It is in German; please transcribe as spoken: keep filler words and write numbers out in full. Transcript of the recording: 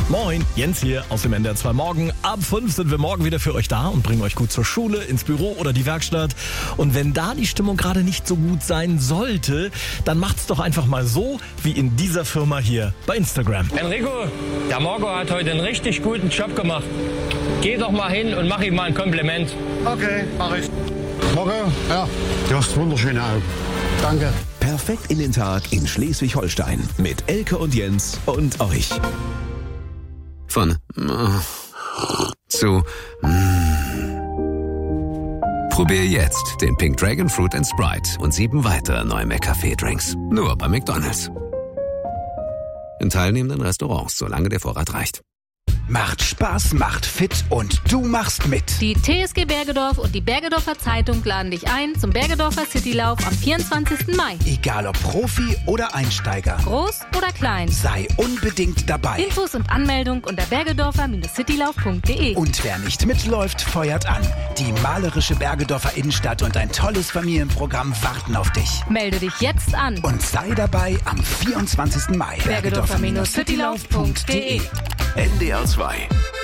Moin, Jens hier aus dem N D R zwei Morgen. Ab fünf sind wir morgen wieder für euch da und bringen euch gut zur Schule, ins Büro oder die Werkstatt. Und wenn da die Stimmung gerade nicht so gut sein sollte, dann macht's doch einfach mal so, wie in dieser Firma hier bei Instagram. Enrico, der Marco hat heute einen richtig guten Job gemacht. Geh doch mal hin und mach ihm mal ein Kompliment. Okay, mach ich. Marco, ja, du hast wunderschöne Augen. Danke. Perfekt in den Tag in Schleswig-Holstein mit Elke und Jens und euch. Von zu Probier jetzt den Pink Dragon Fruit and Sprite und sieben weitere neue McCafé-Drinks. Nur bei McDonald's. In teilnehmenden Restaurants, solange der Vorrat reicht. Macht Spaß, macht fit und du machst mit. Die T S G Bergedorf und die Bergedorfer Zeitung laden dich ein zum Bergedorfer Citylauf am vierundzwanzigsten Mai. Egal ob Profi oder Einsteiger. Groß oder klein. Sei unbedingt dabei. Infos und Anmeldung unter bergedorfer citylauf punkt de. Und wer nicht mitläuft, feuert an. Die malerische Bergedorfer Innenstadt und ein tolles Familienprogramm warten auf dich. Melde dich jetzt an. Und sei dabei am vierundzwanzigsten Mai. bergedorfer citylauf punkt de. N D R zwei.